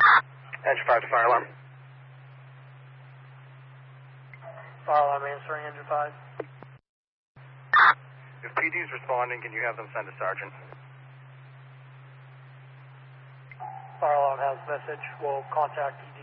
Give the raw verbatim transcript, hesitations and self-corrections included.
Engine five to fire alarm. Fire alarm answering, engine five. If P D is responding, can you have them send a sergeant? Fire alarm has message. We'll contact E D